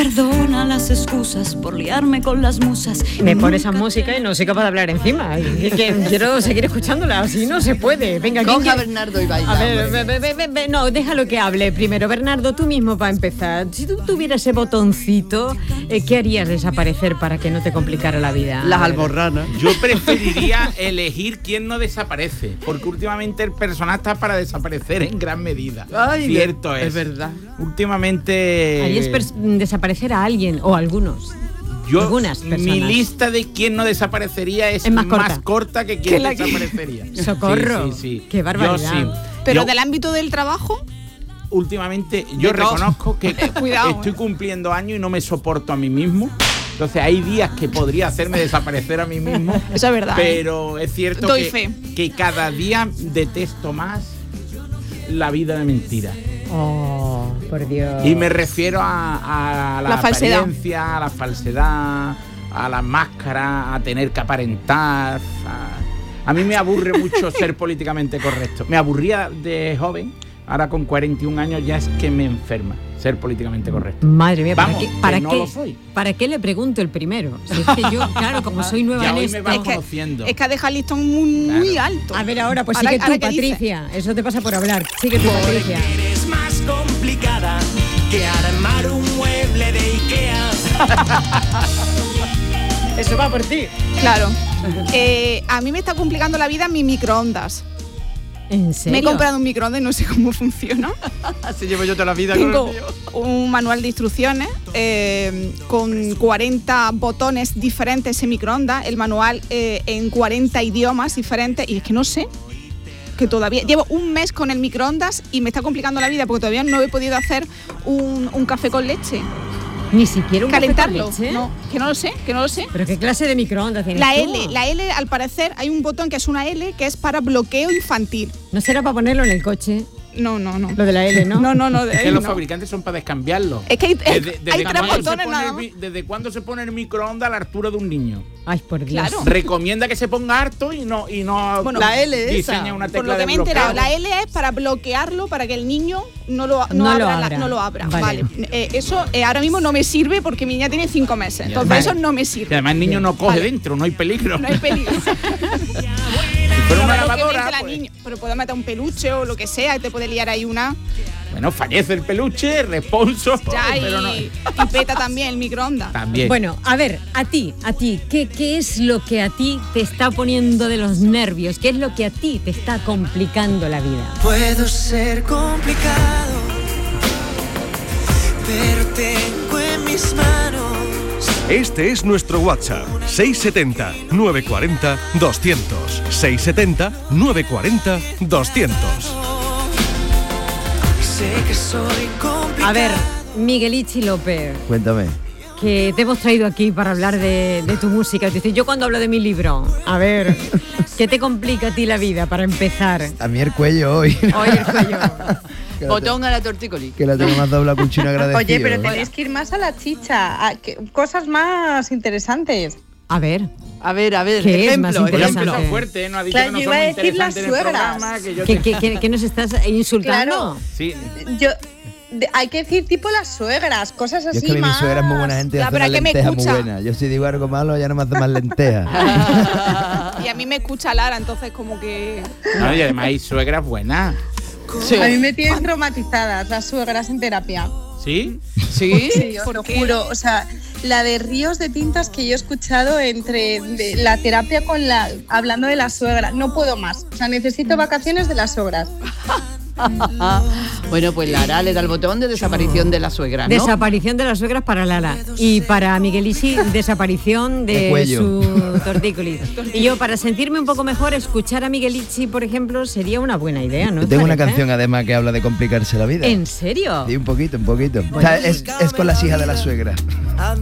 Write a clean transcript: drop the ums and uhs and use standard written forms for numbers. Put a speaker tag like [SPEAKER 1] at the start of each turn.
[SPEAKER 1] Perdona las excusas por liarme con las musas.
[SPEAKER 2] Me pone esa música y no soy capaz de hablar encima. Quiero seguir escuchándola, así no se puede. Venga,
[SPEAKER 3] coja a Bernardo y baila.
[SPEAKER 2] A ver, no, déjalo que hable primero. Bernardo, tú mismo para empezar. Si tú tuvieras ese botoncito, ¿qué harías desaparecer para que no te complicara la vida?
[SPEAKER 3] Las alborranas.
[SPEAKER 4] Yo preferiría elegir quién no desaparece, porque últimamente el personal está para desaparecer en gran medida.
[SPEAKER 3] Ay,
[SPEAKER 4] cierto es.
[SPEAKER 3] Es verdad.
[SPEAKER 4] Últimamente...
[SPEAKER 2] ¿Harías desaparecer a alguien o algunos? Algunas personas.
[SPEAKER 4] Mi lista de quién no desaparecería es más corta que quién desaparecería.
[SPEAKER 2] Socorro.
[SPEAKER 4] Sí.
[SPEAKER 2] Qué barbaridad.
[SPEAKER 4] Yo sí.
[SPEAKER 5] Pero del ámbito del trabajo...
[SPEAKER 4] Últimamente yo reconozco que estoy cumpliendo años y no me soporto a mí mismo. Entonces hay días que podría hacerme desaparecer a mí mismo.
[SPEAKER 5] Eso es verdad.
[SPEAKER 4] Pero es cierto que cada día detesto más la vida de mentira.
[SPEAKER 2] Oh, por Dios.
[SPEAKER 4] Y me refiero a la apariencia, a la falsedad, a las máscaras, a tener que aparentar. A mí me aburre mucho ser políticamente correcto. Me aburría de joven. Ahora con 41 años ya es que me enferma ser políticamente correcto.
[SPEAKER 2] Madre mía,
[SPEAKER 4] ¿para
[SPEAKER 2] qué le pregunto el primero? Si es que yo, claro, como soy nueva en esto...
[SPEAKER 5] Es que deja el listón muy alto.
[SPEAKER 2] A ver, ahora, pues sigue tú, Patricia. Eso te pasa por hablar. Sigue tú, Patricia.
[SPEAKER 6] Eres más complicada que armar un mueble de Ikea.
[SPEAKER 2] Eso va por ti.
[SPEAKER 5] Claro. A mí me está complicando la vida mi microondas.
[SPEAKER 2] ¿En serio?
[SPEAKER 5] Me he comprado un microondas y no sé cómo funciona.
[SPEAKER 3] Así llevo yo toda la vida.
[SPEAKER 5] Tengo
[SPEAKER 3] con el mío.
[SPEAKER 5] un manual de instrucciones con 40 botones diferentes en microondas, el manual en 40 idiomas diferentes, y es que no sé, que todavía llevo un mes con el microondas y me está complicando la vida porque todavía no he podido hacer un café con leche.
[SPEAKER 2] Ni siquiera un
[SPEAKER 5] calentarlo.
[SPEAKER 2] Café con leche.
[SPEAKER 5] No, que no lo sé.
[SPEAKER 2] ¿Pero qué clase de microondas tienes tú?
[SPEAKER 5] La L, al parecer, hay un botón que es una L que es para bloqueo infantil.
[SPEAKER 2] ¿No será para ponerlo en el coche?
[SPEAKER 5] No.
[SPEAKER 2] Lo de la L, ¿no?
[SPEAKER 5] No.
[SPEAKER 4] Es que los fabricantes son para descambiarlo.
[SPEAKER 5] Es que hay tres botones nada más.
[SPEAKER 4] ¿Desde cuándo se pone el microondas a la altura de un niño?
[SPEAKER 2] Ay, por Dios.
[SPEAKER 5] Claro.
[SPEAKER 4] Recomienda que se ponga harto y no
[SPEAKER 5] bueno,
[SPEAKER 3] la L
[SPEAKER 4] diseña
[SPEAKER 3] esa.
[SPEAKER 4] una tecla
[SPEAKER 5] por lo que
[SPEAKER 4] de
[SPEAKER 5] me he enterado,
[SPEAKER 4] bloqueo.
[SPEAKER 5] la L es para bloquearlo, para que el niño no lo abra. Vale. Eso ahora mismo no me sirve porque mi niña tiene 5 meses. Entonces eso no me sirve.
[SPEAKER 4] Y además el niño no coge dentro, no hay peligro.
[SPEAKER 5] No hay peligro.
[SPEAKER 4] Si fuera una lavadora,
[SPEAKER 5] pero puedo meter un peluche o lo que sea y te puede liar ahí una.
[SPEAKER 4] Bueno, fallece el peluche, responso.
[SPEAKER 5] Ya,
[SPEAKER 4] pero
[SPEAKER 5] y peta también el microondas.
[SPEAKER 4] También.
[SPEAKER 2] Bueno, a ver, a ti, ¿qué es lo que a ti te está poniendo de los nervios? ¿Qué es lo que a ti te está complicando la vida?
[SPEAKER 6] Puedo ser complicado, pero tengo en mis manos.
[SPEAKER 7] Este es nuestro WhatsApp, 670 940 200. 670 940 200.
[SPEAKER 2] A ver, Miguelichi López.
[SPEAKER 8] Cuéntame.
[SPEAKER 2] Que te hemos traído aquí para hablar de tu música. Es decir, yo cuando hablo de mi libro, a ver, ¿qué te complica a ti la vida para empezar?
[SPEAKER 8] A mí el cuello hoy.
[SPEAKER 2] Hoy el cuello.
[SPEAKER 3] Botón a la tortícolis.
[SPEAKER 8] Que la tengo más doblada con chino agradecido.
[SPEAKER 9] Oye, pero tenéis que ir más a la chicha, a cosas más interesantes.
[SPEAKER 2] A ver.
[SPEAKER 3] ¿Qué
[SPEAKER 2] ejemplo?
[SPEAKER 4] Ejemplo fuerte, no ha dicho
[SPEAKER 9] claro,
[SPEAKER 4] que no
[SPEAKER 9] yo iba a
[SPEAKER 4] somos
[SPEAKER 9] decir las
[SPEAKER 4] interesantes en el programa.
[SPEAKER 9] suegras.
[SPEAKER 2] ¿Qué nos estás insultando?
[SPEAKER 9] Claro.
[SPEAKER 4] Sí.
[SPEAKER 9] Hay que decir tipo las suegras, cosas así.
[SPEAKER 8] Yo es que
[SPEAKER 9] más.
[SPEAKER 8] mi suegra es muy buena gente y hace unas lentejas muy buenas. Yo si digo algo malo ya no me hace más lentejas.
[SPEAKER 5] Y a mí me escucha Lara, entonces como que...
[SPEAKER 4] No, y además hay suegras buenas.
[SPEAKER 9] Sí. A mí me tienen traumatizadas las suegras en terapia.
[SPEAKER 4] ¿Sí?
[SPEAKER 9] Sí, os lo juro. O sea, la de ríos de tintas que yo he escuchado entre la terapia con hablando de la suegra. No puedo más. O sea, necesito vacaciones de las suegras.
[SPEAKER 3] Bueno, pues Lara le da el botón de desaparición de la suegra, ¿no?
[SPEAKER 2] Desaparición de las suegras para Lara. Y para Miguelichi, desaparición de su tortícolis. Y yo, para sentirme un poco mejor, escuchar a Miguelichi, por ejemplo, sería una buena idea, ¿no?
[SPEAKER 8] Tengo una canción además que habla de complicarse la vida.
[SPEAKER 2] ¿En serio?
[SPEAKER 8] Sí, un poquito. O sea, es con las hijas de la suegra.